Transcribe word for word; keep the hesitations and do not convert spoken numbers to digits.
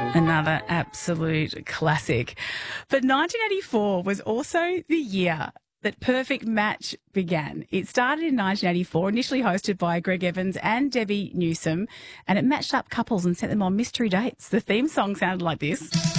Another absolute classic. But nineteen eighty-four was also the year that Perfect Match began. It started in nineteen eighty-four, initially hosted by Greg Evans and Debbie Newsome, and it matched up couples and sent them on mystery dates. The theme song sounded like this.